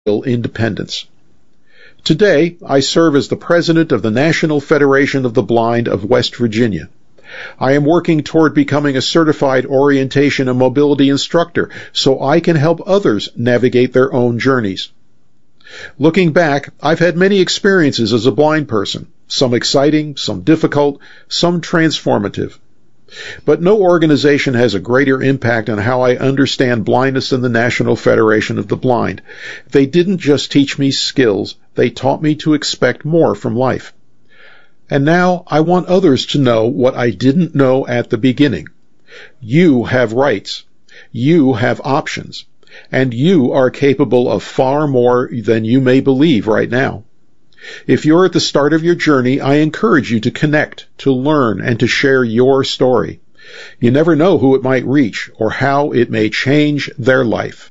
independence. Today, I serve as the president of the National Federation of the Blind of West Virginia. I am working toward becoming a certified orientation and mobility instructor so I can help others navigate their own journeys. Looking back, I've had many experiences as a blind person, some exciting, some difficult, some transformative. But no organization has a greater impact on how I understand blindness than the National Federation of the Blind. They didn't just teach me skills, they taught me to expect more from life. And now I want others to know what I didn't know at the beginning. You have rights. You have options. And you are capable of far more than you may believe right now. If you're at the start of your journey, I encourage you to connect, to learn, and to share your story. You never know who it might reach or how it may change their life.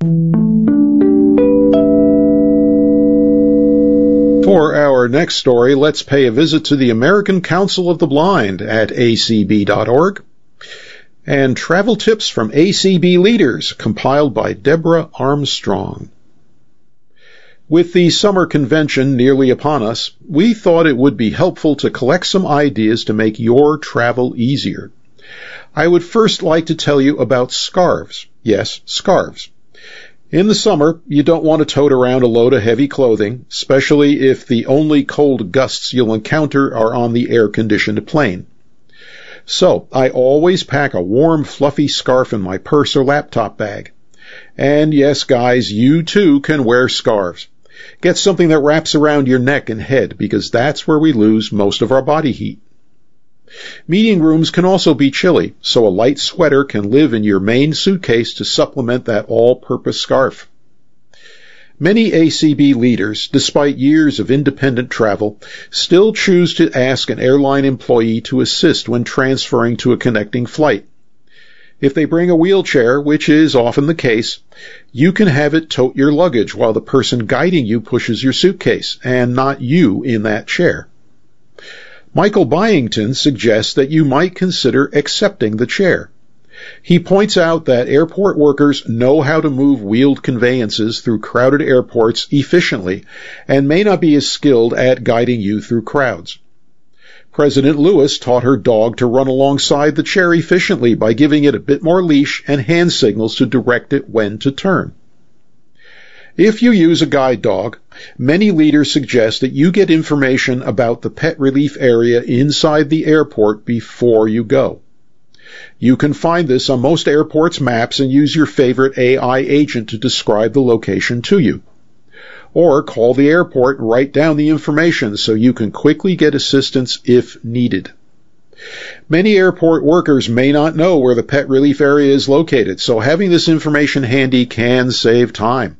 For our next story, let's pay a visit to the American Council of the Blind at acb.org and travel tips from ACB leaders compiled by Deborah Armstrong. With the summer convention nearly upon us, we thought it would be helpful to collect some ideas to make your travel easier. I would first like to tell you about scarves. Yes, scarves. In the summer, you don't want to tote around a load of heavy clothing, especially if the only cold gusts you'll encounter are on the air-conditioned plane. So, I always pack a warm, fluffy scarf in my purse or laptop bag. And yes, guys, you too can wear scarves. Get something that wraps around your neck and head, because that's where we lose most of our body heat. Meeting rooms can also be chilly, so a light sweater can live in your main suitcase to supplement that all-purpose scarf. Many ACB leaders, despite years of independent travel, still choose to ask an airline employee to assist when transferring to a connecting flight. If they bring a wheelchair, which is often the case, you can have it tote your luggage while the person guiding you pushes your suitcase, and not you in that chair. Michael Byington suggests that you might consider accepting the chair. He points out that airport workers know how to move wheeled conveyances through crowded airports efficiently and may not be as skilled at guiding you through crowds. President Lewis taught her dog to run alongside the chair efficiently by giving it a bit more leash and hand signals to direct it when to turn. If you use a guide dog, many leaders suggest that you get information about the pet relief area inside the airport before you go. You can find this on most airports' maps and use your favorite AI agent to describe the location to you. Or call the airport and write down the information so you can quickly get assistance if needed. Many airport workers may not know where the pet relief area is located, so having this information handy can save time.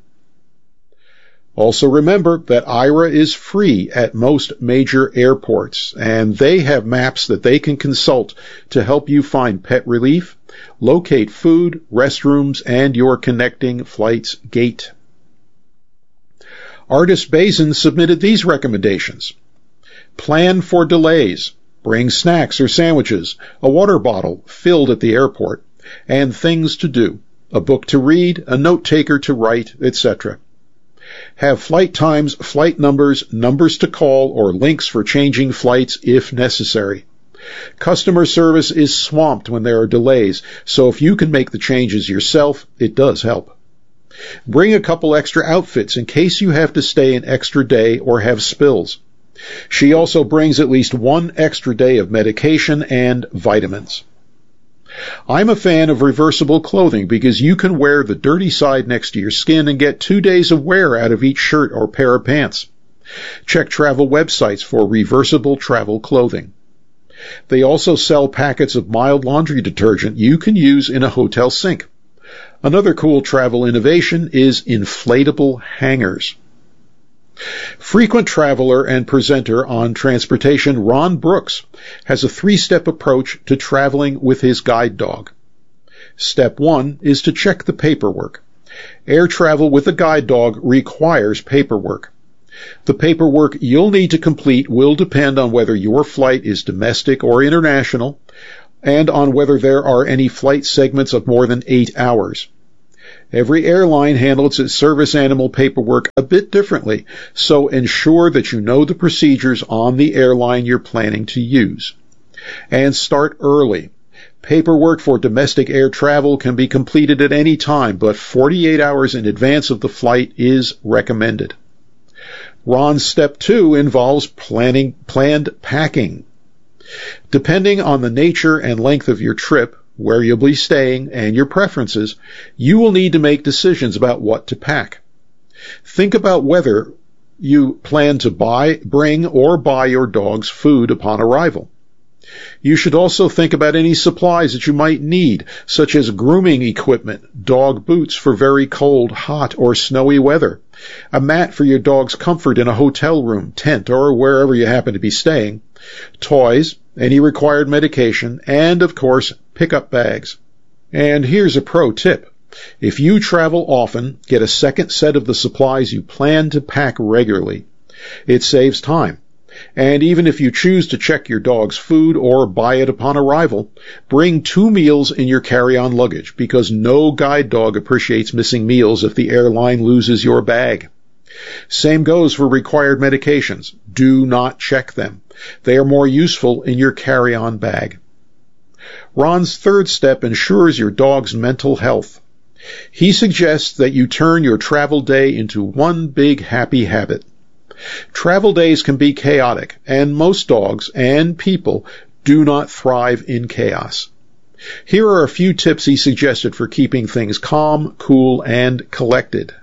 Also remember that Aira is free at most major airports, and they have maps that they can consult to help you find pet relief, locate food, restrooms, and your connecting flight's gate. Artis Bazin submitted these recommendations. Plan for delays. Bring snacks or sandwiches, a water bottle filled at the airport, and things to do, a book to read, a note taker to write, etc. Have flight times, flight numbers, numbers to call, or links for changing flights if necessary. Customer service is swamped when there are delays, so if you can make the changes yourself, it does help. Bring a couple extra outfits in case you have to stay an extra day or have spills. She also brings at least one extra day of medication and vitamins. I'm a fan of reversible clothing because you can wear the dirty side next to your skin and get 2 days of wear out of each shirt or pair of pants. Check travel websites for reversible travel clothing. They also sell packets of mild laundry detergent you can use in a hotel sink. Another cool travel innovation is inflatable hangers. Frequent traveler and presenter on transportation Ron Brooks has a 3-step approach to traveling with his guide dog. Step 1 is to check the paperwork. Air travel with a guide dog requires paperwork. The paperwork you'll need to complete will depend on whether your flight is domestic or international, and on whether there are any flight segments of more than 8 hours. Every airline handles its service animal paperwork a bit differently, so ensure that you know the procedures on the airline you're planning to use. And start early. Paperwork for domestic air travel can be completed at any time, but 48 hours in advance of the flight is recommended. Ron's step 2 involves planned packing. Depending on the nature and length of your trip, where you'll be staying, and your preferences, you will need to make decisions about what to pack. Think about whether you plan to bring or buy your dog's food upon arrival. You should also think about any supplies that you might need, such as grooming equipment, dog boots for very cold, hot, or snowy weather, a mat for your dog's comfort in a hotel room, tent, or wherever you happen to be staying, toys, any required medication, and, of course, pickup bags. And here's a pro tip. If you travel often, get a second set of the supplies you plan to pack regularly. It saves time. And even if you choose to check your dog's food or buy it upon arrival, bring 2 meals in your carry-on luggage, because no guide dog appreciates missing meals if the airline loses your bag. Same goes for required medications. Do not check them. They are more useful in your carry-on bag. Ron's third step ensures your dog's mental health. He suggests that you turn your travel day into one big happy habit. Travel days can be chaotic, and most dogs and people do not thrive in chaos. Here are a few tips he suggested for keeping things calm, cool, and collected.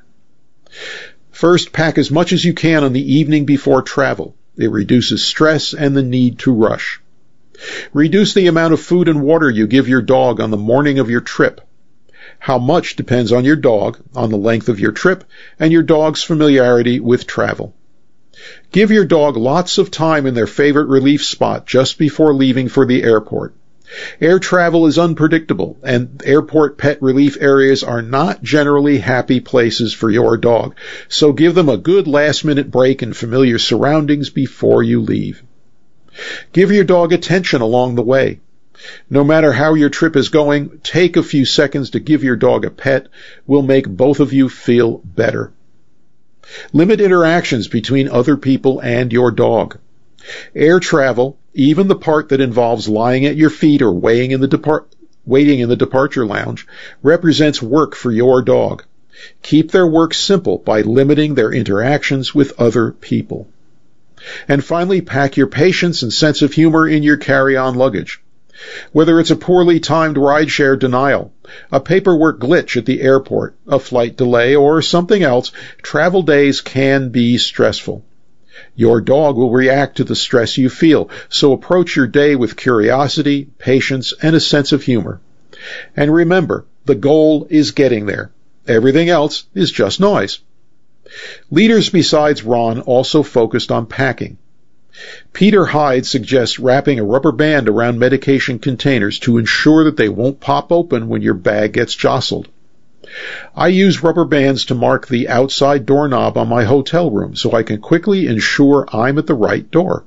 First, pack as much as you can on the evening before travel. It reduces stress and the need to rush. Reduce the amount of food and water you give your dog on the morning of your trip. How much depends on your dog, on the length of your trip, and your dog's familiarity with travel. Give your dog lots of time in their favorite relief spot just before leaving for the airport. Air travel is unpredictable, and airport pet relief areas are not generally happy places for your dog, so give them a good last-minute break in familiar surroundings before you leave. Give your dog attention along the way. No matter how your trip is going, take a few seconds to give your dog a pet will make both of you feel better. Limit interactions between other people and your dog. Air travel, even the part that involves lying at your feet or waiting in the departure lounge, represents work for your dog. Keep their work simple by limiting their interactions with other people. And finally, pack your patience and sense of humor in your carry-on luggage. Whether it's a poorly timed rideshare denial, a paperwork glitch at the airport, a flight delay, or something else, travel days can be stressful. Your dog will react to the stress you feel, so approach your day with curiosity, patience, and a sense of humor. And remember, the goal is getting there. Everything else is just noise. Leaders besides Ron also focused on packing. Peter Hyde suggests wrapping a rubber band around medication containers to ensure that they won't pop open when your bag gets jostled. I use rubber bands to mark the outside doorknob on my hotel room so I can quickly ensure I'm at the right door.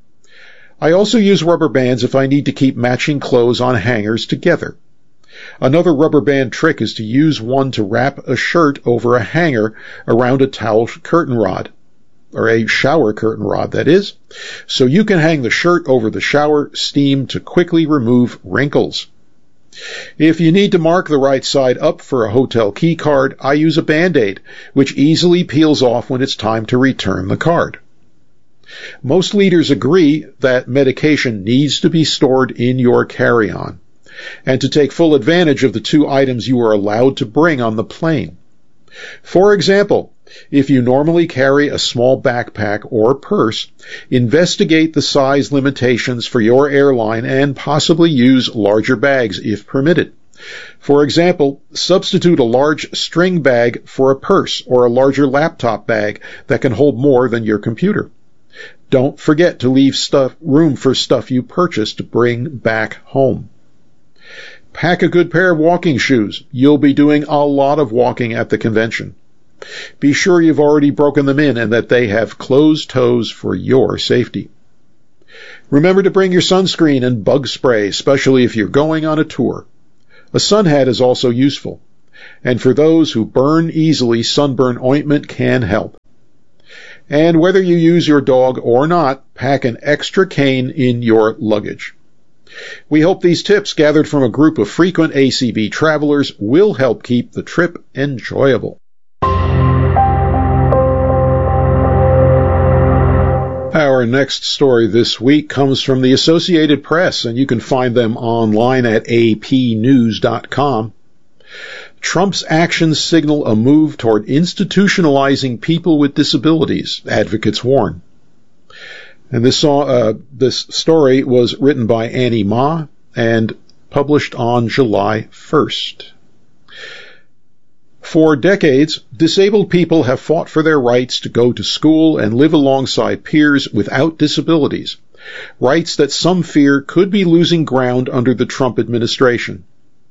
I also use rubber bands if I need to keep matching clothes on hangers together. Another rubber band trick is to use one to wrap a shirt over a hanger around a towel curtain rod, or a shower curtain rod, that is, so you can hang the shirt over the shower steam to quickly remove wrinkles. If you need to mark the right side up for a hotel key card, I use a Band-Aid, which easily peels off when it's time to return the card. Most leaders agree that medication needs to be stored in your carry-on, and to take full advantage of the 2 items you are allowed to bring on the plane. For example, if you normally carry a small backpack or purse, investigate the size limitations for your airline and possibly use larger bags if permitted. For example, substitute a large string bag for a purse or a larger laptop bag that can hold more than your computer. Don't forget to leave room for stuff you purchased to bring back home. Pack a good pair of walking shoes. You'll be doing a lot of walking at the convention. Be sure you've already broken them in and that they have closed toes for your safety. Remember to bring your sunscreen and bug spray, especially if you're going on a tour. A sun hat is also useful. And for those who burn easily, sunburn ointment can help. And whether you use your dog or not, pack an extra cane in your luggage. We hope these tips, gathered from a group of frequent ACB travelers, will help keep the trip enjoyable. Our next story this week comes from the Associated Press, and you can find them online at apnews.com. Trump's actions signal a move toward institutionalizing people with disabilities, advocates warn. And this story was written by Annie Ma and published on July 1st. For decades, disabled people have fought for their rights to go to school and live alongside peers without disabilities, rights that some fear could be losing ground under the Trump administration.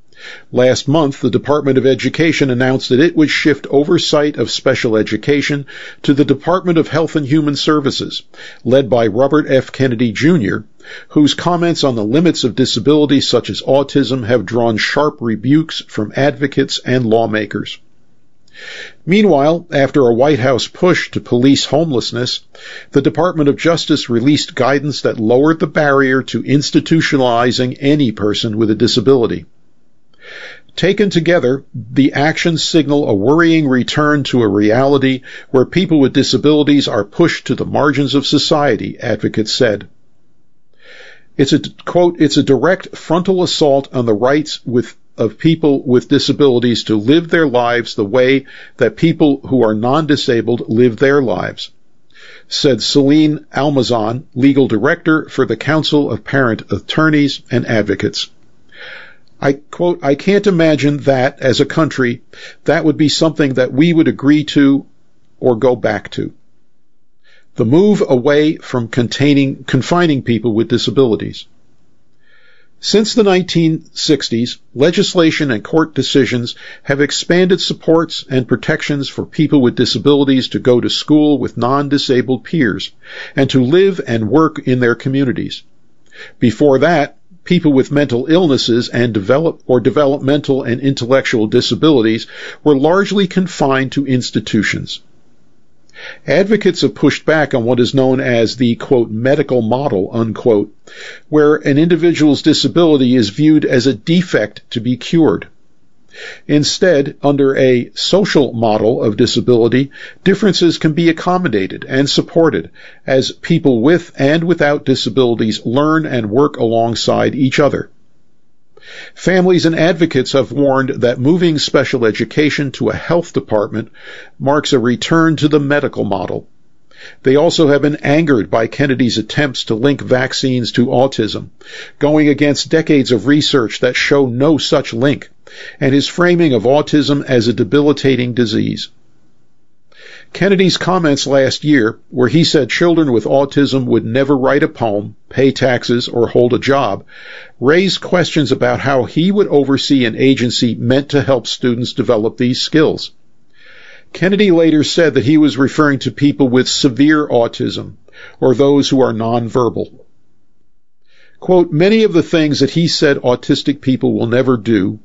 Last month, the Department of Education announced that it would shift oversight of special education to the Department of Health and Human Services, led by Robert F. Kennedy, Jr., whose comments on the limits of disability such as autism have drawn sharp rebukes from advocates and lawmakers. Meanwhile, after a White House push to police homelessness, the Department of Justice released guidance that lowered the barrier to institutionalizing any person with a disability. Taken together, the actions signal a worrying return to a reality where people with disabilities are pushed to the margins of society, advocates said. It's a direct frontal assault on the rights of people with disabilities to live their lives the way that people who are non-disabled live their lives, said Celine Almazan, legal director for the Council of Parent Attorneys and Advocates. I can't imagine that, as a country, that would be something that we would agree to or go back to. The move away from confining people with disabilities. Since the 1960s, legislation and court decisions have expanded supports and protections for people with disabilities to go to school with non-disabled peers and to live and work in their communities. Before that, people with mental illnesses and developmental and intellectual disabilities were largely confined to institutions. Advocates have pushed back on what is known as the, quote, medical model, unquote, where an individual's disability is viewed as a defect to be cured. Instead, under a social model of disability, differences can be accommodated and supported as people with and without disabilities learn and work alongside each other. Families and advocates have warned that moving special education to a health department marks a return to the medical model. They also have been angered by Kennedy's attempts to link vaccines to autism, going against decades of research that show no such link, and his framing of autism as a debilitating disease. Kennedy's comments last year, where he said children with autism would never write a poem, pay taxes, or hold a job, raised questions about how he would oversee an agency meant to help students develop these skills. Kennedy later said that he was referring to people with severe autism, or those who are nonverbal. Quote, many of the things that he said autistic people will never do,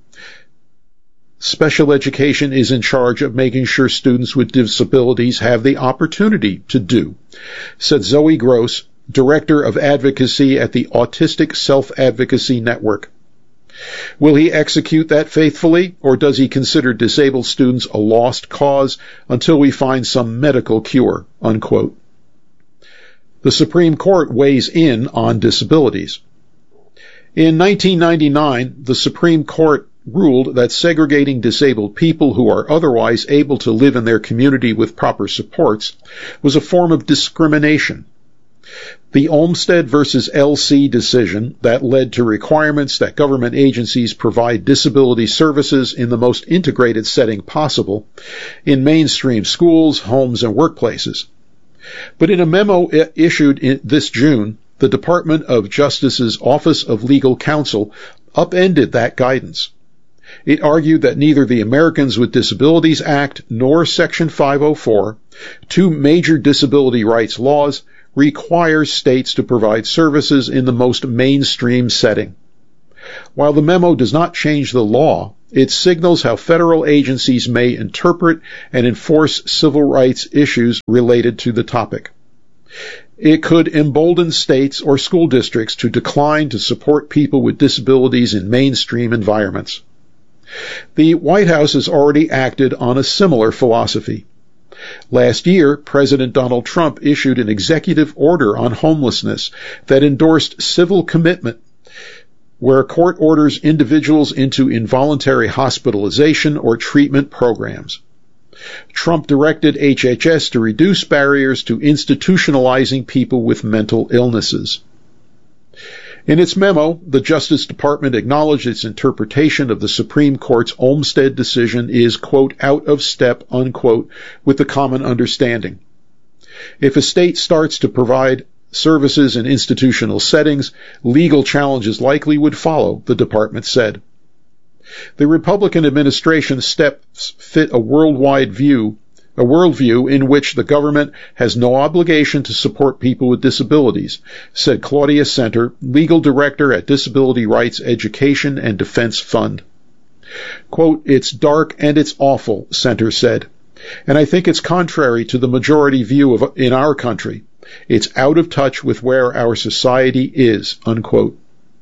special education is in charge of making sure students with disabilities have the opportunity to do, said Zoe Gross, Director of Advocacy at the Autistic Self-Advocacy Network. Will he execute that faithfully, or does he consider disabled students a lost cause until we find some medical cure, unquote. The Supreme Court weighs in on disabilities. In 1999, the Supreme Court ruled that segregating disabled people who are otherwise able to live in their community with proper supports was a form of discrimination. The Olmstead versus LC decision that led to requirements that government agencies provide disability services in the most integrated setting possible in mainstream schools, homes, and workplaces. But in a memo issued this June, the Department of Justice's Office of Legal Counsel upended that guidance. It argued that neither the Americans with Disabilities Act nor Section 504, two major disability rights laws, requires states to provide services in the most mainstream setting. While the memo does not change the law, It signals how federal agencies may interpret and enforce civil rights issues related to the topic. It could embolden states or school districts to decline to support people with disabilities in mainstream environments. The White House has already acted on a similar philosophy. Last year, President Donald Trump issued an executive order on homelessness that endorsed civil commitment, where court orders individuals into involuntary hospitalization or treatment programs. Trump directed HHS to reduce barriers to institutionalizing people with mental illnesses. In its memo, the Justice Department acknowledged its interpretation of the Supreme Court's Olmstead decision is, quote, out of step, unquote, with the common understanding. If a state starts to provide services in institutional settings, legal challenges likely would follow, the department said. The Republican administration's steps fit a worldview in which the government has no obligation to support people with disabilities, said Claudia Center, legal director at Disability Rights Education and Defense Fund. Quote, it's dark and it's awful, Center said, and I think it's contrary to the majority view in our country. It's out of touch with where our society is, unquote.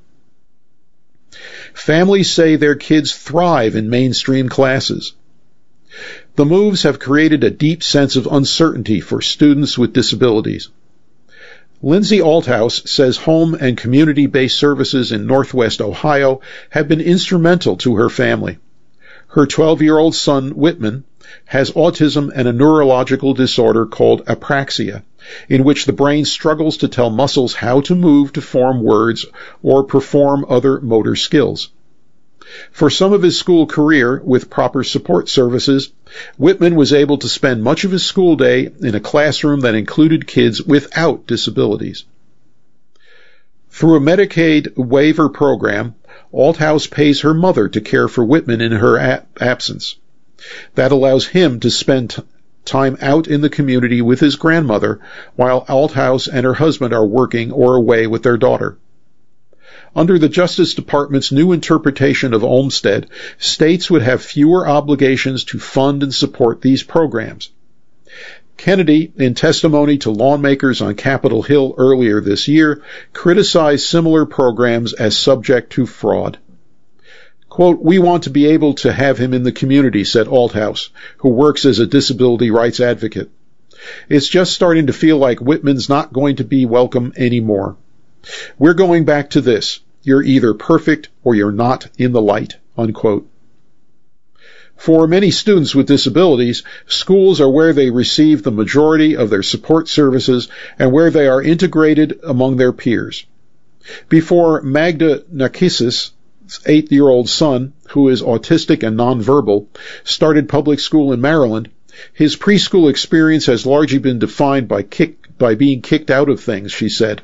Families say their kids thrive in mainstream classes. The moves have created a deep sense of uncertainty for students with disabilities. Lindsay Althouse says home and community-based services in Northwest Ohio have been instrumental to her family. Her 12-year-old son, Whitman, has autism and a neurological disorder called apraxia, in which the brain struggles to tell muscles how to move to form words or perform other motor skills. For some of his school career, with proper support services, Whitman was able to spend much of his school day in a classroom that included kids without disabilities. Through a Medicaid waiver program, Althouse pays her mother to care for Whitman in her absence. That allows him to spend time out in the community with his grandmother while Althouse and her husband are working or away with their daughter. Under the Justice Department's new interpretation of Olmstead, states would have fewer obligations to fund and support these programs. Kennedy, in testimony to lawmakers on Capitol Hill earlier this year, criticized similar programs as subject to fraud. Quote, we want to be able to have him in the community, said Althouse, who works as a disability rights advocate. It's just starting to feel like Whitman's not going to be welcome anymore. We're going back to this. You're either perfect or you're not in the light, unquote. For many students with disabilities, schools are where they receive the majority of their support services and where they are integrated among their peers. Before Magda Narcissus' 8-year-old son, who is autistic and nonverbal, started public school in Maryland, his preschool experience has largely been defined by being kicked out of things, she said.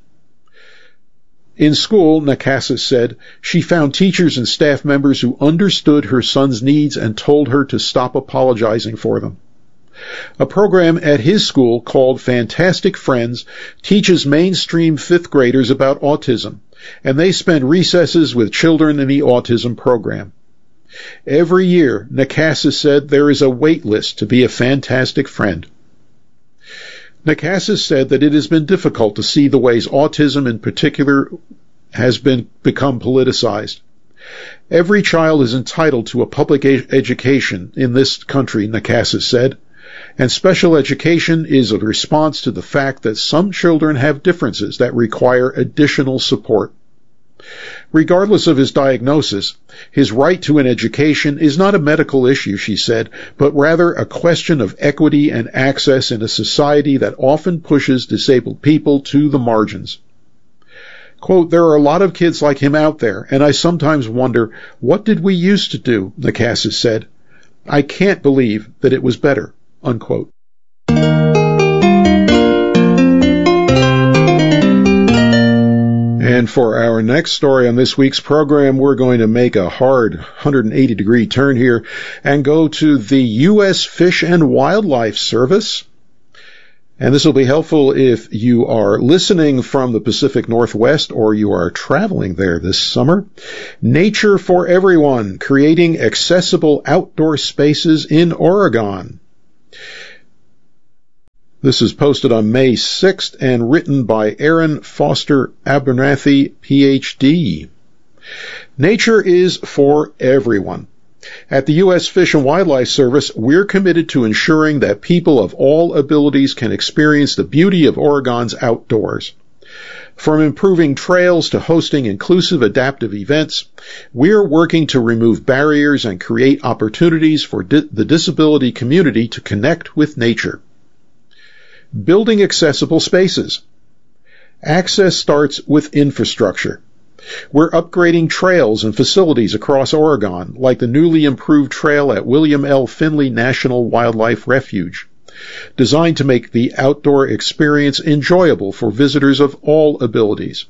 In school, Narcissus said, she found teachers and staff members who understood her son's needs and told her to stop apologizing for them. A program at his school called Fantastic Friends teaches mainstream 5th graders about autism, and they spend recesses with children in the autism program. Every year, Narcissus said, there is a wait list to be a fantastic friend. Narcissus said that it has been difficult to see the ways autism in particular has become politicized. Every child is entitled to a public education in this country, Narcissus said, and special education is a response to the fact that some children have differences that require additional support. Regardless of his diagnosis, his right to an education is not a medical issue, she said, but rather a question of equity and access in a society that often pushes disabled people to the margins. Quote, there are a lot of kids like him out there, and I sometimes wonder, what did we used to do, Narcissus said. I can't believe that it was better, unquote. And for our next story on this week's program, we're going to make a hard 180-degree turn here and go to the U.S. Fish and Wildlife Service. And this will be helpful if you are listening from the Pacific Northwest or you are traveling there this summer. Nature for Everyone, Creating Accessible Outdoor Spaces in Oregon. This is posted on May 6th and written by Aaron Foster Abernathy, Ph.D. Nature is for everyone. At the U.S. Fish and Wildlife Service, we're committed to ensuring that people of all abilities can experience the beauty of Oregon's outdoors. From improving trails to hosting inclusive adaptive events, we're working to remove barriers and create opportunities for the disability community to connect with nature. Building accessible spaces. Access starts with infrastructure. We're upgrading trails and facilities across Oregon, like the newly improved trail at William L. Finley National Wildlife Refuge, designed to make the outdoor experience enjoyable for visitors of all abilities.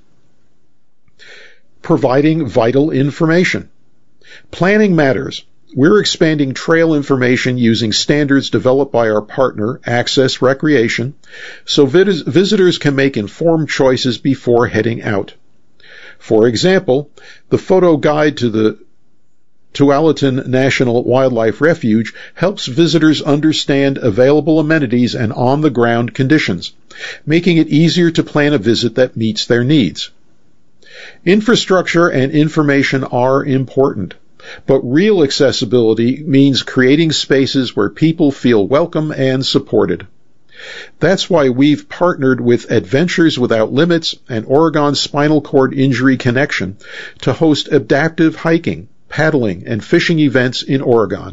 Providing vital information. Planning matters. We're expanding trail information using standards developed by our partner, Access Recreation, so visitors can make informed choices before heading out. For example, the photo guide to the Tualatin National Wildlife Refuge helps visitors understand available amenities and on-the-ground conditions, making it easier to plan a visit that meets their needs. Infrastructure and information are important, but real accessibility means creating spaces where people feel welcome and supported. That's why we've partnered with Adventures Without Limits and Oregon Spinal Cord Injury Connection to host adaptive hiking, paddling, and fishing events in Oregon.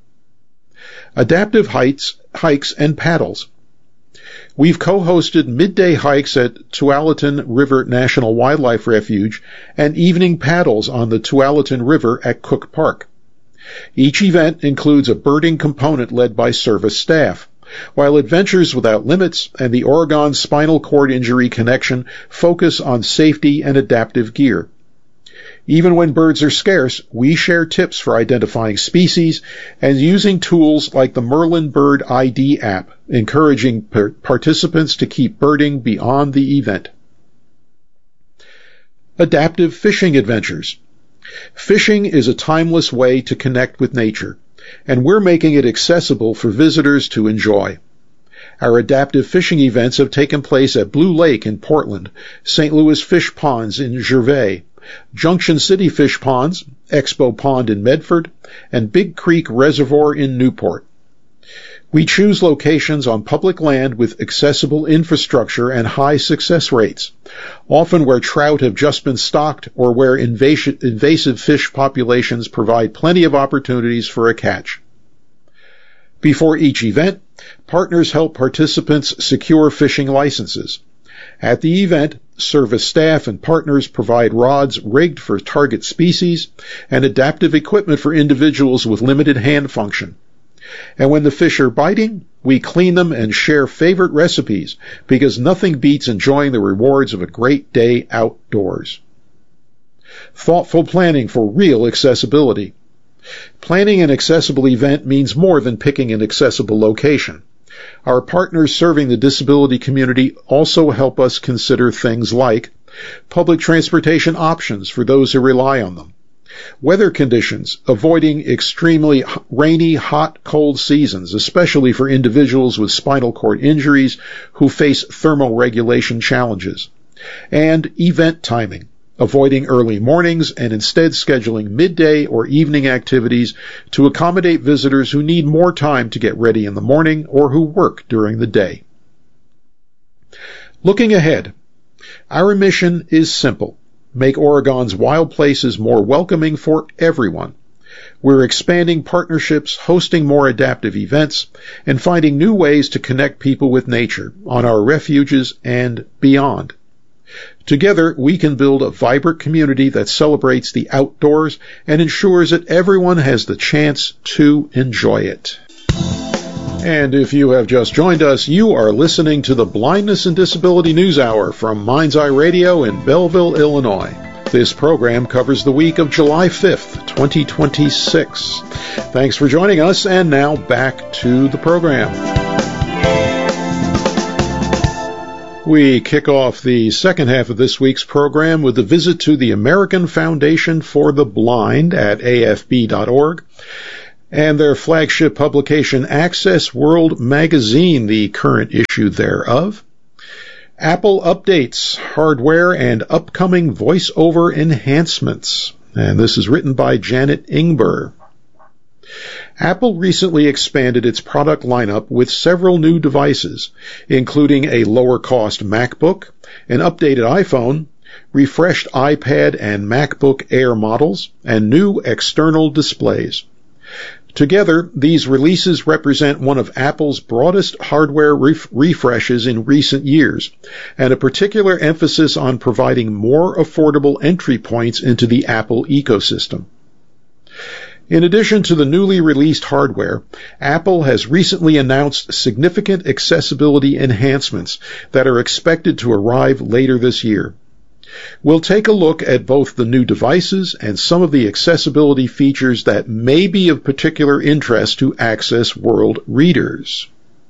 Adaptive hikes and paddles. We've co-hosted midday hikes at Tualatin River National Wildlife Refuge and evening paddles on the Tualatin River at Cook Park. Each event includes a birding component led by service staff, while Adventures Without Limits and the Oregon Spinal Cord Injury Connection focus on safety and adaptive gear. Even when birds are scarce, we share tips for identifying species and using tools like the Merlin Bird ID app, encouraging participants to keep birding beyond the event. Adaptive fishing adventures. Fishing is a timeless way to connect with nature, and we're making it accessible for visitors to enjoy. Our adaptive fishing events have taken place at Blue Lake in Portland, St. Louis Fish Ponds in Gervais, Junction City Fish Ponds, Expo Pond in Medford, and Big Creek Reservoir in Newport. We choose locations on public land with accessible infrastructure and high success rates, often where trout have just been stocked or where invasive fish populations provide plenty of opportunities for a catch. Before each event, partners help participants secure fishing licenses. At the event, service staff and partners provide rods rigged for target species and adaptive equipment for individuals with limited hand function. And when the fish are biting, we clean them and share favorite recipes because nothing beats enjoying the rewards of a great day outdoors. Thoughtful planning for real accessibility. Planning an accessible event means more than picking an accessible location. Our partners serving the disability community also help us consider things like public transportation options for those who rely on them, weather conditions, avoiding extremely rainy, hot, cold seasons, especially for individuals with spinal cord injuries who face thermoregulation challenges, and event timing, avoiding early mornings and instead scheduling midday or evening activities to accommodate visitors who need more time to get ready in the morning or who work during the day. Looking ahead, our mission is simple. Make Oregon's wild places more welcoming for everyone. We're expanding partnerships, hosting more adaptive events, and finding new ways to connect people with nature on our refuges and beyond. Together, we can build a vibrant community that celebrates the outdoors and ensures that everyone has the chance to enjoy it. And if you have just joined us, you are listening to the Blindness and Disability News Hour from Mind's Eye Radio in Belleville, Illinois. This program covers the week of July 5th, 2026. Thanks for joining us, and now back to the program. We kick off the second half of this week's program with a visit to the American Foundation for the Blind at afb.org and their flagship publication Access World Magazine, the current issue thereof. Apple updates, hardware, and upcoming voice-over enhancements. And this is written by Janet Ingber. Apple recently expanded its product lineup with several new devices, including a lower-cost MacBook, an updated iPhone, refreshed iPad and MacBook Air models, and new external displays. Together, these releases represent one of Apple's broadest hardware refreshes in recent years, and a particular emphasis on providing more affordable entry points into the Apple ecosystem. In addition to the newly released hardware, Apple has recently announced significant accessibility enhancements that are expected to arrive later this year. We'll take a look at both the new devices and some of the accessibility features that may be of particular interest to Access World readers.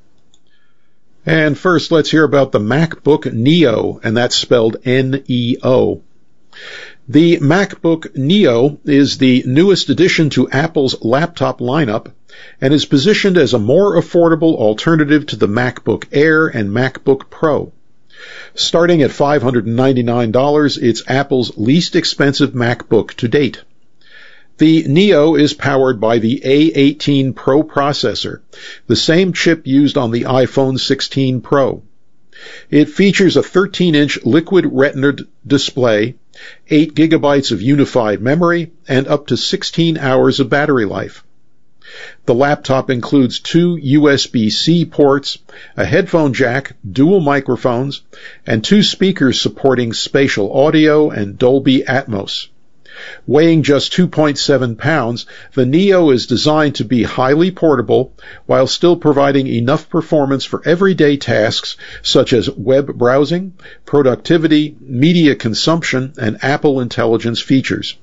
And first, let's hear about the MacBook Neo, and that's spelled N-E-O. The MacBook Neo is the newest addition to Apple's laptop lineup and is positioned as a more affordable alternative to the MacBook Air and MacBook Pro. Starting at $599, it's Apple's least expensive MacBook to date. The Neo is powered by the A18 Pro processor, the same chip used on the iPhone 16 Pro. It features a 13-inch Liquid Retina display, 8 gigabytes of unified memory, and up to 16 hours of battery life. The laptop includes 2 USB-C ports, a headphone jack, dual microphones, and 2 speakers supporting spatial audio and Dolby Atmos. Weighing just 2.7 pounds, the Neo is designed to be highly portable while still providing enough performance for everyday tasks such as web browsing, productivity, media consumption, and Apple Intelligence features.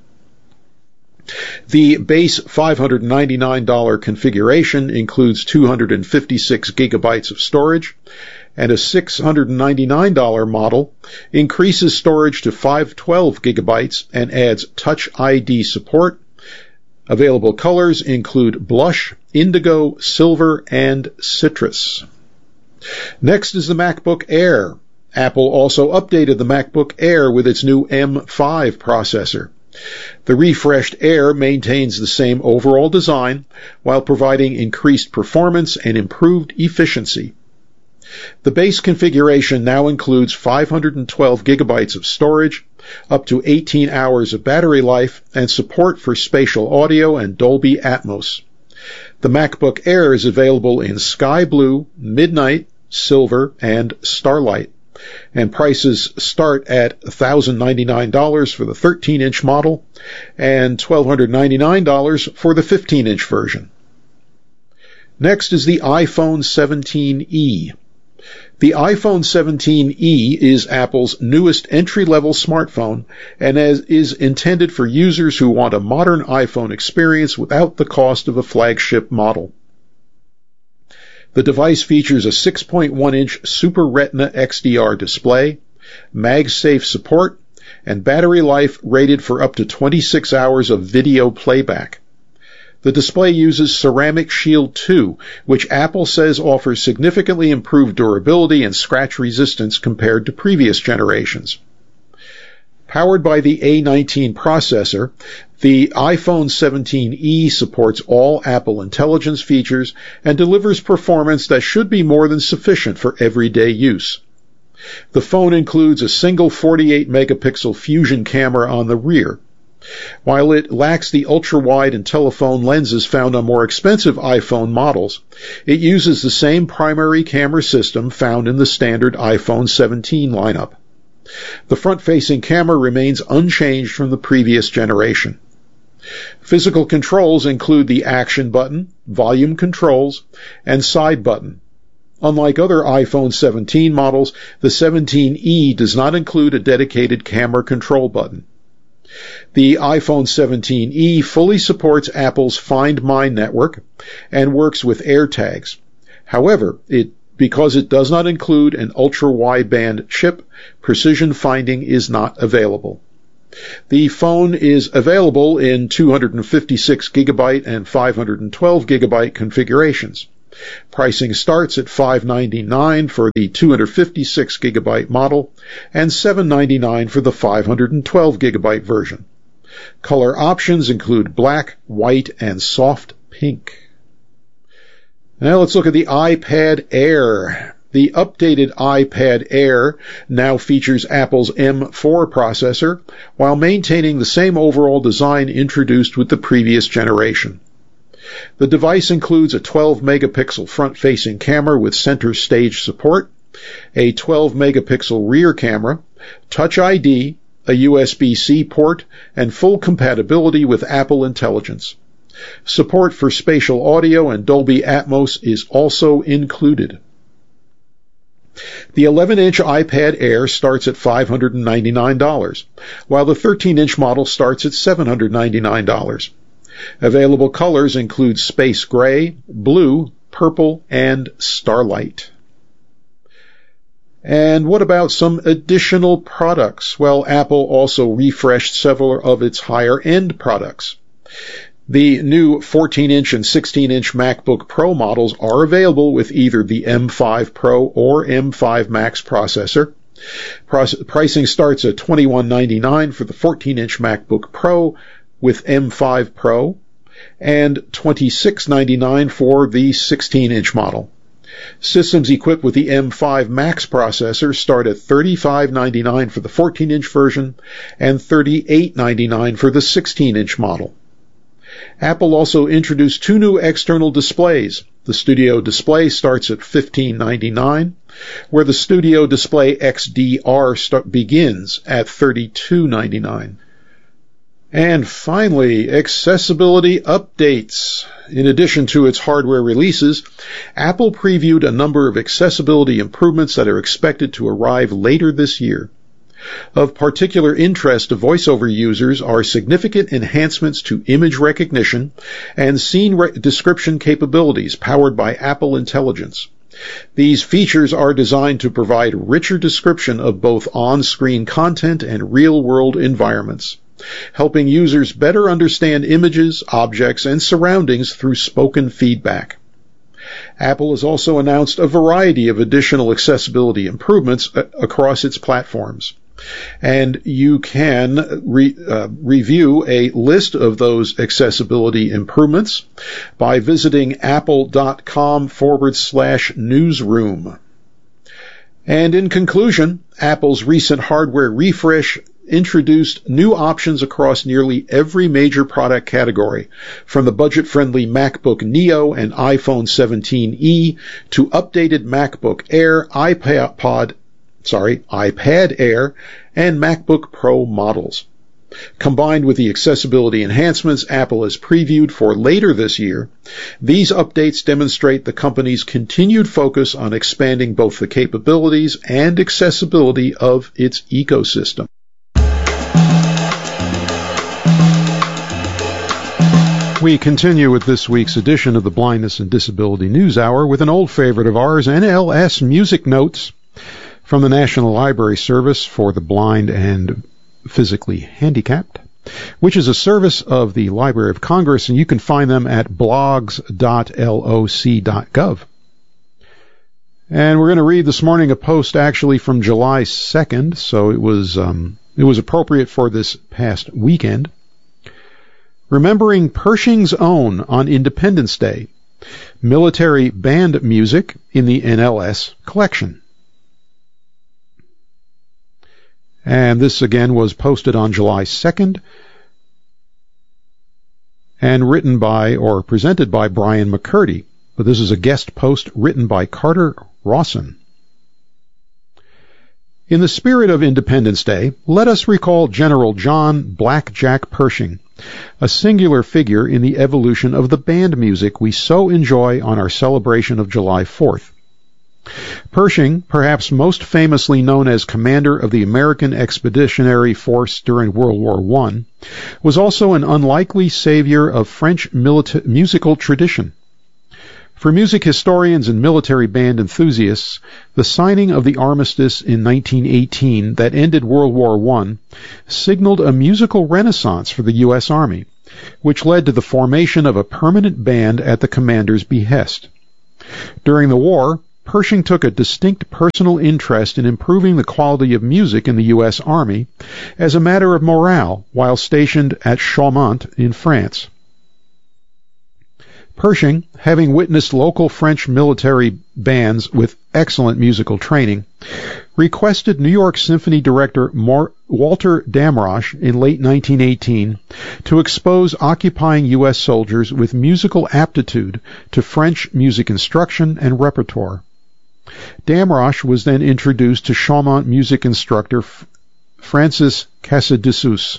The base $599 configuration includes 256 gigabytes of storage, and a $699 model increases storage to 512 gigabytes and adds Touch ID support. Available colors include blush, indigo, silver, and citrus. Next is the MacBook Air. Apple also updated the MacBook Air with its new M5 processor. The refreshed Air maintains the same overall design while providing increased performance and improved efficiency. The base configuration now includes 512 gigabytes of storage, up to 18 hours of battery life, and support for spatial audio and Dolby Atmos. The MacBook Air is available in Sky Blue, Midnight, Silver, and Starlight, and prices start at $1,099 for the 13-inch model and $1,299 for the 15-inch version. Next is the iPhone 17e. The iPhone 17e is Apple's newest entry-level smartphone and is intended for users who want a modern iPhone experience without the cost of a flagship model. The device features a 6.1-inch Super Retina XDR display, MagSafe support, and battery life rated for up to 26 hours of video playback. The display uses Ceramic Shield 2, which Apple says offers significantly improved durability and scratch resistance compared to previous generations. Powered by the A19 processor, the iPhone 17e supports all Apple Intelligence features and delivers performance that should be more than sufficient for everyday use. The phone includes a single 48-megapixel Fusion camera on the rear. While it lacks the ultra-wide and telephone lenses found on more expensive iPhone models, it uses the same primary camera system found in the standard iPhone 17 lineup. The front-facing camera remains unchanged from the previous generation. Physical controls include the action button, volume controls, and side button. Unlike other iPhone 17 models, the 17e does not include a dedicated camera control button. The iPhone 17e fully supports Apple's Find My network and works with AirTags. However, it because it does not include an ultra-wideband chip, precision finding is not available. The phone is available in 256 gigabyte and 512 gigabyte configurations. Pricing starts at $599 for the 256 gigabyte model and $799 for the 512 gigabyte version. Color options include black, white, and soft pink. Now let's look at the iPad Air. The updated iPad Air now features Apple's M4 processor while maintaining the same overall design introduced with the previous generation. The device includes a 12-megapixel front-facing camera with center stage support, a 12-megapixel rear camera, Touch ID, a USB-C port, and full compatibility with Apple Intelligence. Support for spatial audio and Dolby Atmos is also included. The 11-inch iPad Air starts at $599, while the 13-inch model starts at $799. Available colors include space gray, blue, purple, and starlight. And what about some additional products? Well, Apple also refreshed several of its higher-end products. The new 14-inch and 16-inch MacBook Pro models are available with either the M5 Pro or M5 Max processor. Pricing starts at $2199 for the 14-inch MacBook Pro with M5 Pro and $2699 for the 16-inch model. Systems equipped with the M5 Max processor start at $3599 for the 14-inch version and $3899 for the 16-inch model. Apple also introduced two new external displays. The Studio Display starts at $1599, where the Studio Display XDR begins at $3299. And finally, accessibility updates. In addition to its hardware releases, Apple previewed a number of accessibility improvements that are expected to arrive later this year. Of particular interest to voiceover users are significant enhancements to image recognition and scene description capabilities powered by Apple Intelligence. These features are designed to provide richer description of both on-screen content and real-world environments, helping users better understand images, objects, and surroundings through spoken feedback. Apple has also announced a variety of additional accessibility improvements across its platforms. And you can review a list of those accessibility improvements by visiting apple.com/newsroom. And in conclusion, Apple's recent hardware refresh introduced new options across nearly every major product category, from the budget-friendly MacBook Neo and iPhone 17e to updated MacBook Air, iPad Air, and MacBook Pro models. Combined with the accessibility enhancements Apple has previewed for later this year, these updates demonstrate the company's continued focus on expanding both the capabilities and accessibility of its ecosystem. We continue with this week's edition of the Blindness and Disability News Hour with an old favorite of ours, NLS Music Notes, from the National Library Service for the Blind and Physically Handicapped, which is a service of the Library of Congress, and you can find them at blogs.loc.gov. And we're going to read this morning a post actually from July 2nd, so it was appropriate for this past weekend. Remembering Pershing's Own on Independence Day, military band music in the NLS collection. And this again was posted on July 2nd and written by or presented by Brian McCurdy. But this is a guest post written by Carter Rawson. In the spirit of Independence Day, let us recall General John Blackjack Pershing, a singular figure in the evolution of the band music we so enjoy on our celebration of July 4th. Pershing, perhaps most famously known as commander of the American Expeditionary Force during World War I, was also an unlikely savior of French musical tradition. For music historians and military band enthusiasts, the signing of the armistice in 1918 that ended World War I signaled a musical renaissance for the U.S. Army, which led to the formation of a permanent band at the commander's behest. During the war, Pershing took a distinct personal interest in improving the quality of music in the U.S. Army as a matter of morale while stationed at Chaumont in France. Pershing, having witnessed local French military bands with excellent musical training, requested New York Symphony director Walter Damrosch in late 1918 to expose occupying U.S. soldiers with musical aptitude to French music instruction and repertoire. Damrosch was then introduced to Chaumont music instructor Francis Casadessus.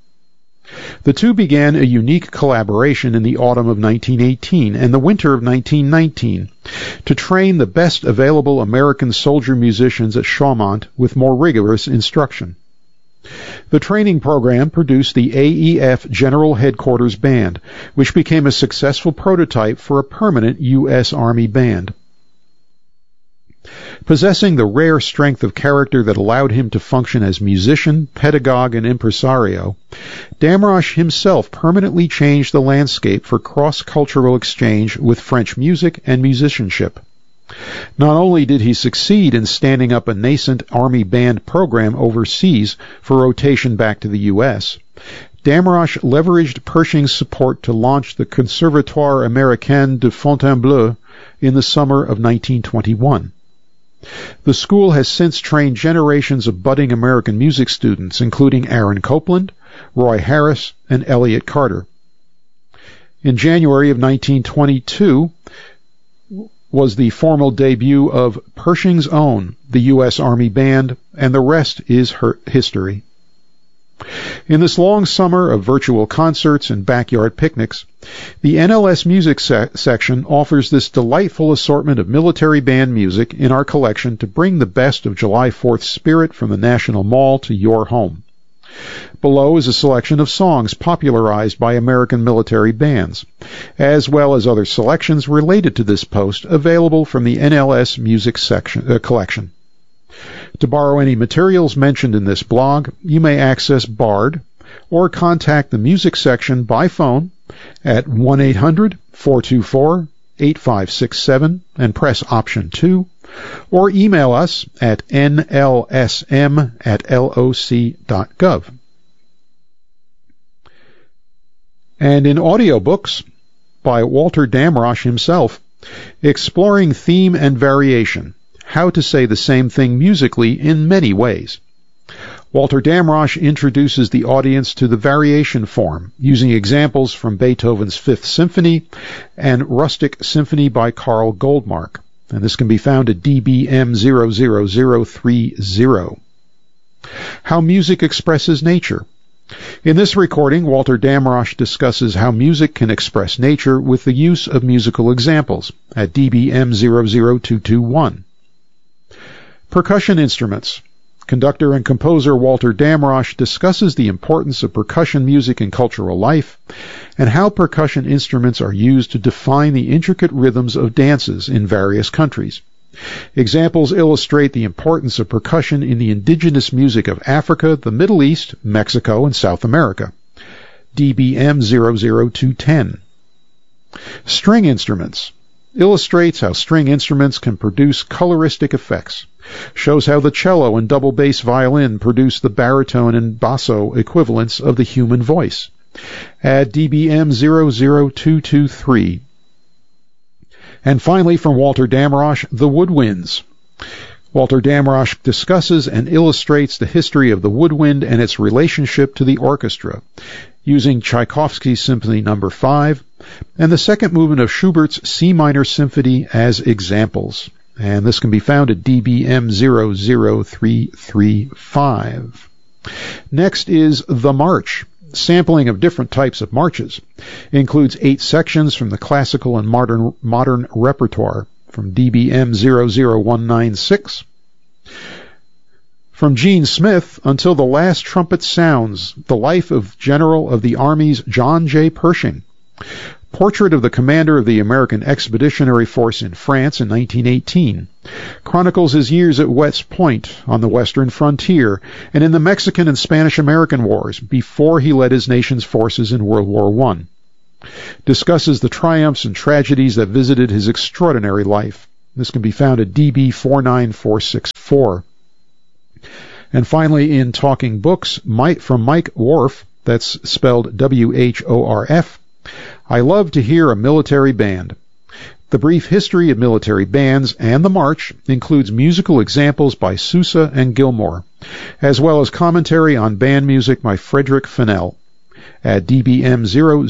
The two began a unique collaboration in the autumn of 1918 and the winter of 1919 to train the best available American soldier musicians at Chaumont with more rigorous instruction. The training program produced the AEF General Headquarters Band, which became a successful prototype for a permanent U.S. Army band. Possessing the rare strength of character that allowed him to function as musician, pedagogue, and impresario, Damrosch himself permanently changed the landscape for cross-cultural exchange with French music and musicianship. Not only did he succeed in standing up a nascent Army band program overseas for rotation back to the U.S., Damrosch leveraged Pershing's support to launch the Conservatoire Américain de Fontainebleau in the summer of 1921. The school has since trained generations of budding American music students, including Aaron Copland, Roy Harris, and Elliott Carter. In January of 1922 was the formal debut of Pershing's Own, the U.S. Army Band, and the rest is history. In this long summer of virtual concerts and backyard picnics, the NLS Music section offers this delightful assortment of military band music in our collection to bring the best of July 4th spirit from the National Mall to your home. Below is a selection of songs popularized by American military bands, as well as other selections related to this post available from the NLS Music collection. To borrow any materials mentioned in this blog, you may access BARD or contact the music section by phone at 1-800-424-8567 and press option 2, or email us at nlsm@loc.gov. And in audiobooks, by Walter Damrosch himself, Exploring Theme and Variation, How to Say the Same Thing Musically in Many Ways. Walter Damrosch introduces the audience to the variation form, using examples from Beethoven's Fifth Symphony and Rustic Symphony by Carl Goldmark. And this can be found at DBM 00030. How music expresses nature. In this recording, Walter Damrosch discusses how music can express nature with the use of musical examples at DBM 00221. Percussion instruments. Conductor and composer Walter Damrosch discusses the importance of percussion music in cultural life and how percussion instruments are used to define the intricate rhythms of dances in various countries. Examples illustrate the importance of percussion in the indigenous music of Africa, the Middle East, Mexico, and South America. DBM 00210. String instruments. Illustrates how string instruments can produce coloristic effects. Shows how the cello and double bass violin produce the baritone and basso equivalents of the human voice. Add DBM 00223. And finally, from Walter Damrosch, the woodwinds. Walter Damrosch discusses and illustrates the history of the woodwind and its relationship to the orchestra, using Tchaikovsky's Symphony No. 5 and the second movement of Schubert's C minor symphony as examples. And this can be found at DBM 00335. Next is The March. Sampling of different types of marches. Includes 8 sections from the classical and modern repertoire from DBM 00196. From Gene Smith, Until the Last Trumpet Sounds, The Life of General of the Army's John J. Pershing. Portrait of the Commander of the American Expeditionary Force in France in 1918. Chronicles his years at West Point on the western frontier and in the Mexican and Spanish-American Wars before he led his nation's forces in World War I. Discusses the triumphs and tragedies that visited his extraordinary life. This can be found at DB 49464. And finally, in Talking Books, from Mike Worf, that's spelled W-H-O-R-F, I love to hear a military band. The brief history of military bands and the march includes musical examples by Sousa and Gilmore, as well as commentary on band music by Frederick Fennell at DBM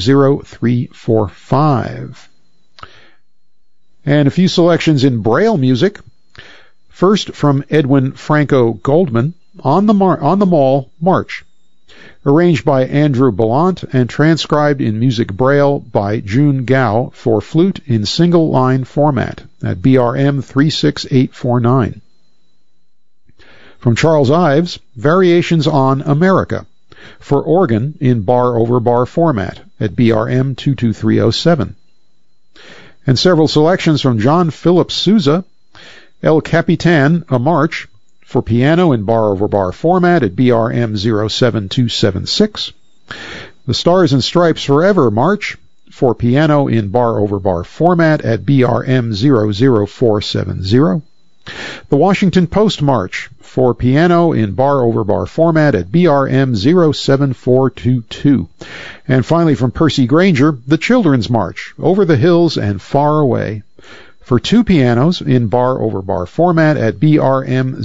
00345. And a few selections in Braille music. First from Edwin Franco Goldman, On the Mall March, arranged by Andrew Ballant and transcribed in Music Braille by June Gao for flute in single-line format at BRM 36849. From Charles Ives, Variations on America, for organ in bar-over-bar format at BRM 22307. And several selections from John Philip Sousa, El Capitan, a March, for piano in bar-over-bar format at BRM 07276. The Stars and Stripes Forever March, for piano in bar-over-bar format at BRM 00470. The Washington Post March, for piano in bar-over-bar format at BRM 07422. And finally from Percy Granger, The Children's March, Over the Hills and Far Away, for two pianos in bar-over-bar format at BRM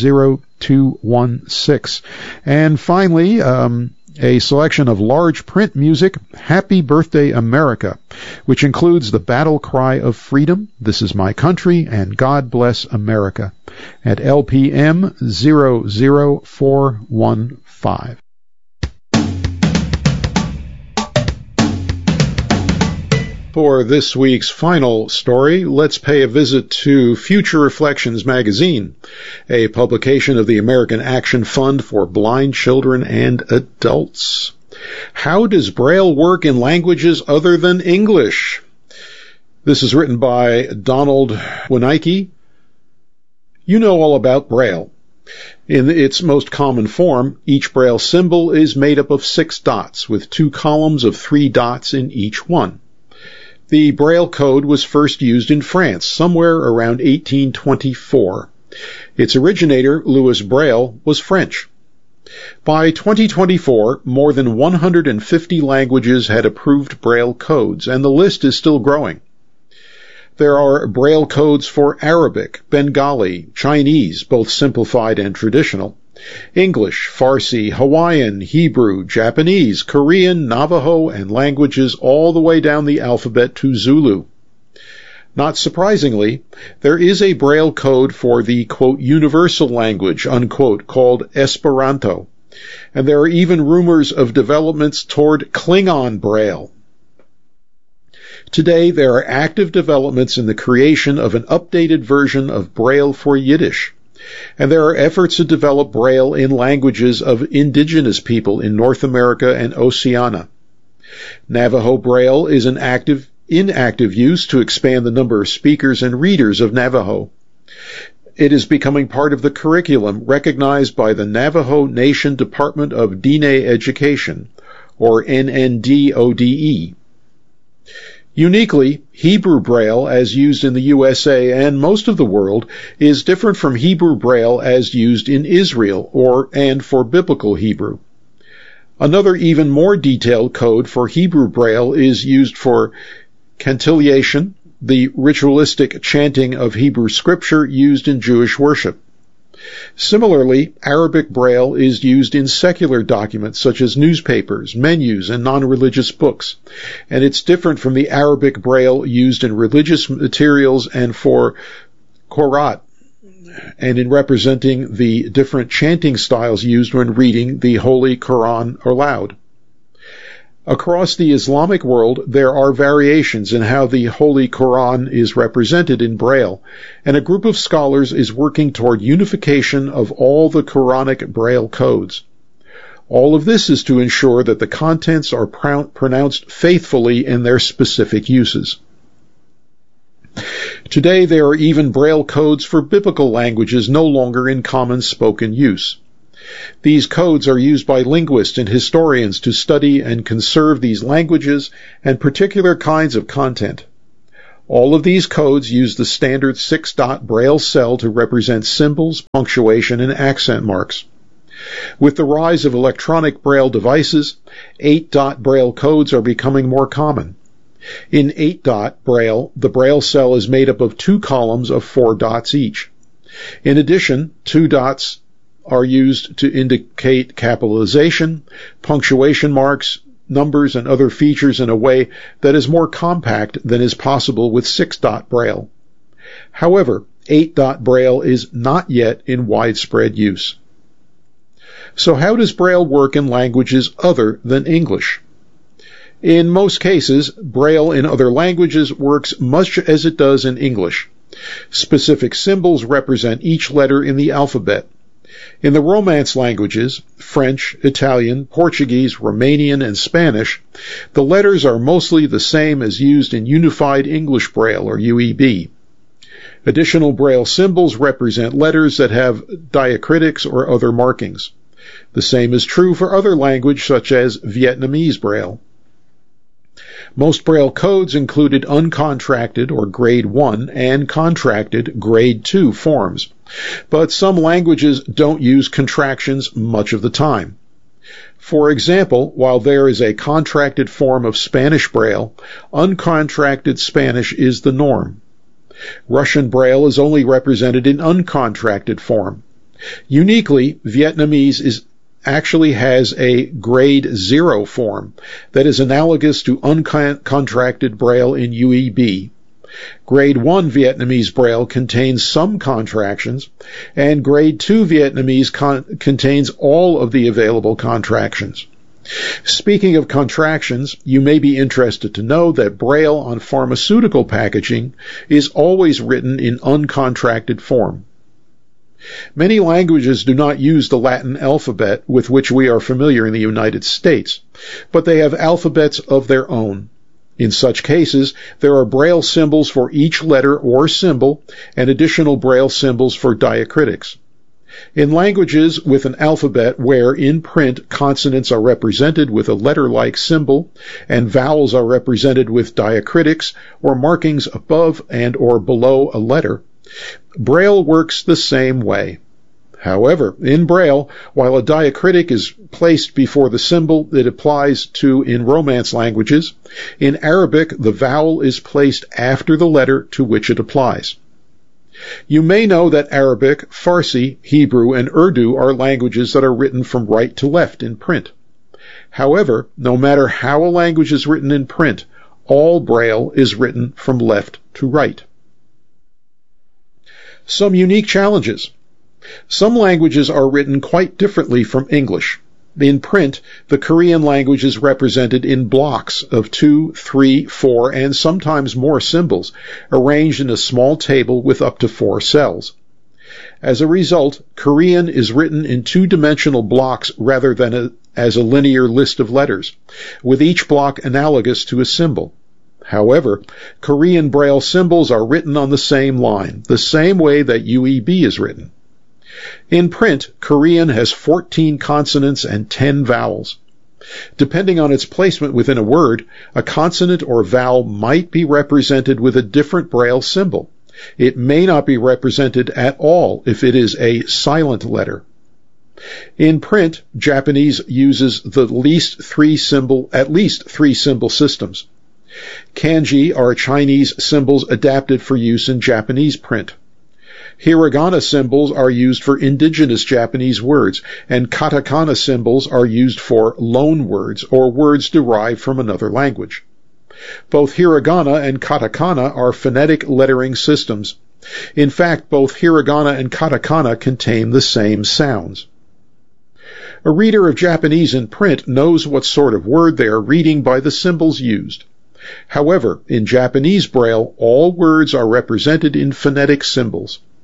00216. And finally, a selection of large print music, Happy Birthday America, which includes the Battle Cry of Freedom, This Is My Country, and God Bless America at LPM 00415. For this week's final story, let's pay a visit to Future Reflections magazine, a publication of the American Action Fund for Blind Children and Adults. How does Braille work in languages other than English? This is written by Donald Winicky. You know all about Braille. In its most common form, each Braille symbol is made up of 6 dots, with 2 columns of 3 dots in each one. The Braille code was first used in France, somewhere around 1824. Its originator, Louis Braille, was French. By 2024, more than 150 languages had approved Braille codes, and the list is still growing. There are Braille codes for Arabic, Bengali, Chinese, both simplified and traditional, English, Farsi, Hawaiian, Hebrew, Japanese, Korean, Navajo, and languages all the way down the alphabet to Zulu. Not surprisingly, there is a Braille code for the, quote, universal language, unquote, called Esperanto, and there are even rumors of developments toward Klingon Braille. Today, there are active developments in the creation of an updated version of Braille for Yiddish, and there are efforts to develop Braille in languages of indigenous people in North America and Oceania. Navajo Braille is in active use to expand the number of speakers and readers of Navajo. It is becoming part of the curriculum recognized by the Navajo Nation Department of Diné Education, or NNDODE. Uniquely, Hebrew Braille, as used in the USA and most of the world, is different from Hebrew Braille as used in Israel and for Biblical Hebrew. Another even more detailed code for Hebrew Braille is used for cantillation, the ritualistic chanting of Hebrew scripture used in Jewish worship. Similarly, Arabic Braille is used in secular documents such as newspapers, menus, and non-religious books, and it's different from the Arabic Braille used in religious materials and for Qur'an, and in representing the different chanting styles used when reading the Holy Quran aloud. Across the Islamic world, there are variations in how the Holy Quran is represented in Braille, and a group of scholars is working toward unification of all the Quranic Braille codes. All of this is to ensure that the contents are pronounced faithfully in their specific uses. Today, there are even Braille codes for biblical languages no longer in common spoken use. These codes are used by linguists and historians to study and conserve these languages and particular kinds of content. All of these codes use the standard 6-dot Braille cell to represent symbols, punctuation, and accent marks. With the rise of electronic Braille devices, 8-dot Braille codes are becoming more common. In 8-dot Braille, the Braille cell is made up of 2 columns of 4 dots each. In addition, 2 dots are used to indicate capitalization, punctuation marks, numbers, and other features in a way that is more compact than is possible with 6-dot Braille. However, 8-dot Braille is not yet in widespread use. So how does Braille work in languages other than English? In most cases, Braille in other languages works much as it does in English. Specific symbols represent each letter in the alphabet. In the Romance languages, French, Italian, Portuguese, Romanian, and Spanish, the letters are mostly the same as used in Unified English Braille, or UEB. Additional Braille symbols represent letters that have diacritics or other markings. The same is true for other languages such as Vietnamese Braille. Most Braille codes included uncontracted or Grade 1 and contracted Grade 2 forms, but some languages don't use contractions much of the time. For example, while there is a contracted form of Spanish Braille, uncontracted Spanish is the norm. Russian Braille is only represented in uncontracted form. Uniquely, Vietnamese actually has a Grade 0 form that is analogous to uncontracted Braille in UEB. Grade 1 Vietnamese Braille contains some contractions, and Grade 2 Vietnamese contains all of the available contractions. Speaking of contractions, you may be interested to know that Braille on pharmaceutical packaging is always written in uncontracted form. Many languages do not use the Latin alphabet with which we are familiar in the United States, but they have alphabets of their own. In such cases, there are Braille symbols for each letter or symbol and additional Braille symbols for diacritics. In languages with an alphabet where in print consonants are represented with a letter-like symbol and vowels are represented with diacritics or markings above and or below a letter, Braille works the same way. However, in Braille, while a diacritic is placed before the symbol it applies to in Romance languages, in Arabic the vowel is placed after the letter to which it applies. You may know that Arabic, Farsi, Hebrew, and Urdu are languages that are written from right to left in print. However, no matter how a language is written in print, all Braille is written from left to right. Some unique challenges. Some languages are written quite differently from English. In print, the Korean language is represented in blocks of 2, 3, 4, and sometimes more symbols, arranged in a small table with up to 4 cells. As a result, Korean is written in 2-dimensional blocks rather than as a linear list of letters, with each block analogous to a symbol. However, Korean Braille symbols are written on the same line, the same way that UEB is written. In print, Korean has 14 consonants and 10 vowels. Depending on its placement within a word, a consonant or vowel might be represented with a different Braille symbol. It may not be represented at all if it is a silent letter. In print, Japanese uses at least three symbol systems. Kanji are Chinese symbols adapted for use in Japanese print. Hiragana symbols are used for indigenous Japanese words, and katakana symbols are used for loan words or words derived from another language. Both hiragana and katakana are phonetic lettering systems. In fact, both hiragana and katakana contain the same sounds. A reader of Japanese in print knows what sort of word they are reading by the symbols used. However, in Japanese Braille, all words are represented in phonetic symbols.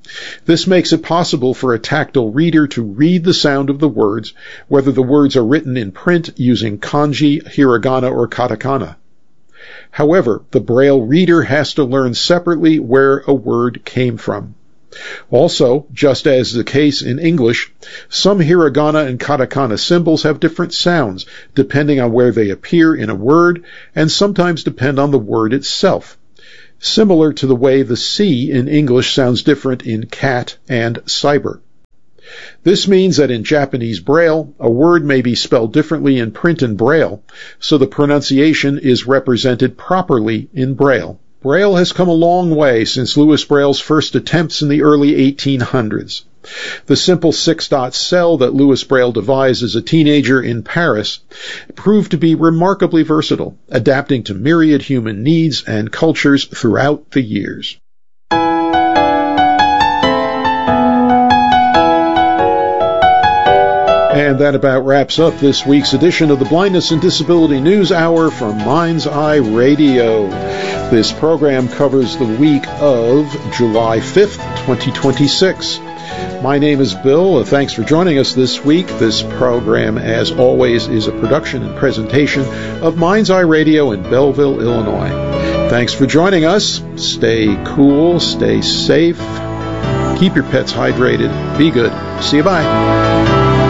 This makes it possible for a tactile reader to read the sound of the words, whether the words are written in print using kanji, hiragana, or katakana. However, the Braille reader has to learn separately where a word came from. Also, just as the case in English, some hiragana and katakana symbols have different sounds depending on where they appear in a word and sometimes depend on the word itself, similar to the way the C in English sounds different in cat and cyber. This means that in Japanese Braille, a word may be spelled differently in print and Braille, so the pronunciation is represented properly in Braille. Braille has come a long way since Louis Braille's first attempts in the early 1800s. The simple 6-dot cell that Louis Braille devised as a teenager in Paris proved to be remarkably versatile, adapting to myriad human needs and cultures throughout the years. And that about wraps up this week's edition of the Blindness and Disability News Hour from Mind's Eye Radio. This program covers the week of July 5th, 2026. My name is Bill. Thanks for joining us this week. This program, as always, is a production and presentation of Mind's Eye Radio in Belleville, Illinois. Thanks for joining us. Stay cool, stay safe, keep your pets hydrated, be good. See you, bye.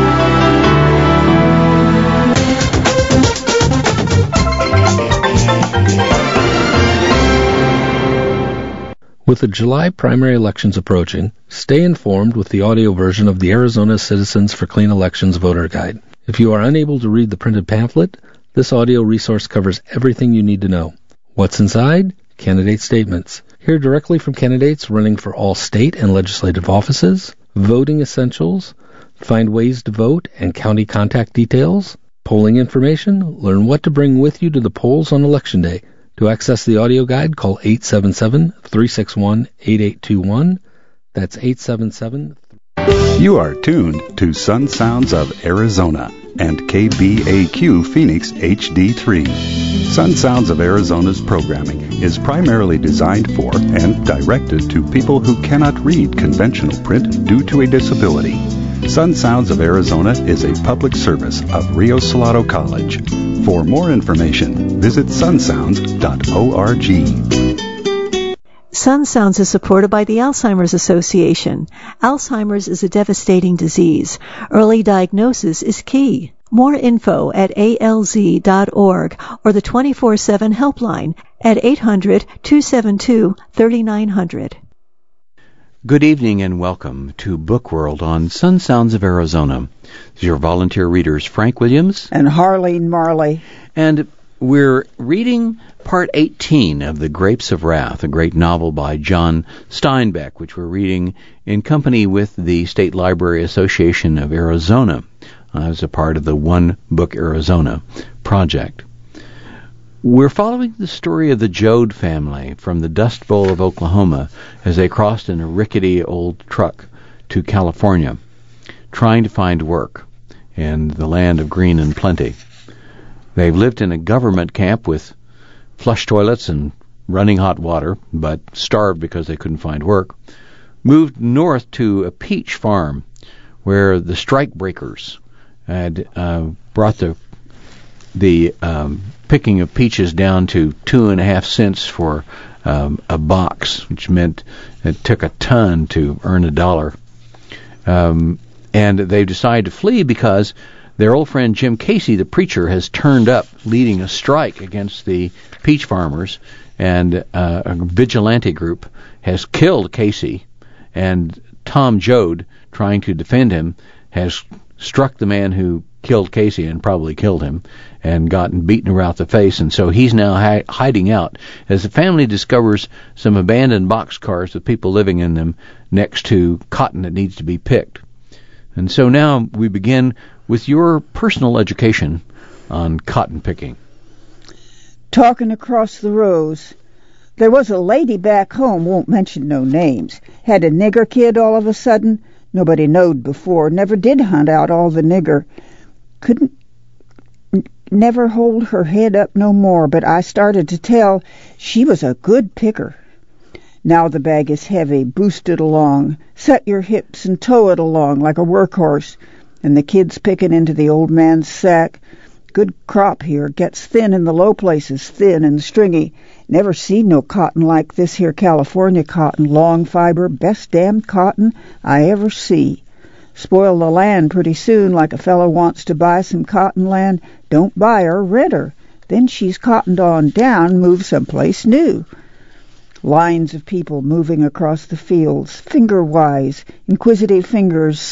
With the July primary elections approaching, stay informed with the audio version of the Arizona Citizens for Clean Elections Voter Guide. If you are unable to read the printed pamphlet, this audio resource covers everything you need to know. What's inside? Candidate statements. Hear directly from candidates running for all state and legislative offices, voting essentials, find ways to vote and county contact details, polling information, learn what to bring with you to the polls on Election Day. To access the audio guide, call 877-361-8821. That's 877. You are tuned to Sun Sounds of Arizona and KBAQ Phoenix HD3. Sun Sounds of Arizona's programming is primarily designed for and directed to people who cannot read conventional print due to a disability. Sun Sounds of Arizona is a public service of Rio Salado College. For more information, visit sunsounds.org. Sun Sounds is supported by the Alzheimer's Association. Alzheimer's is a devastating disease. Early diagnosis is key. More info at alz.org or the 24/7 helpline at 800-272-3900. Good evening and welcome to Book World on Sun Sounds of Arizona. This is your volunteer readers, Frank Williams and Harleen Marley. And we're reading part 18 of The Grapes of Wrath, a great novel by John Steinbeck, which we're reading in company with the State Library Association of Arizona as a part of the One Book Arizona project. We're following the story of the Jode family from the Dust Bowl of Oklahoma as they crossed in a rickety old truck to California, trying to find work in the land of green and plenty. They've lived in a government camp with flush toilets and running hot water, but starved because they couldn't find work. Moved north to a peach farm where the strike breakers had brought the picking of peaches down to 2.5 cents for a box, which meant it took a ton to earn $1. And they decided to flee because their old friend Jim Casey, the preacher, has turned up leading a strike against the peach farmers, and a vigilante group has killed Casey, and Tom Jode, trying to defend him, has struck the man who killed Casey and probably killed him and gotten beaten around the face, and so he's now hiding out as the family discovers some abandoned boxcars with people living in them next to cotton that needs to be picked. And so now we begin with your personal education on cotton picking. Talking across the rows, there was a lady back home, won't mention no names, had a nigger kid all of a sudden. Nobody knowed before, never did hunt out all the nigger. Couldn't never hold her head up no more, but I started to tell she was a good picker. Now the bag is heavy, boost it along, set your hips and tow it along like a workhorse, and the kids picking into the old man's sack. Good crop here, gets thin in the low places, thin and stringy. Never seen no cotton like this here California cotton, long fiber, best damned cotton I ever see. Spoil the land pretty soon, like a fellow wants to buy some cotton land. Don't buy her, rent her. Then she's cottoned on down, move someplace new. Lines of people moving across the fields, finger-wise, inquisitive fingers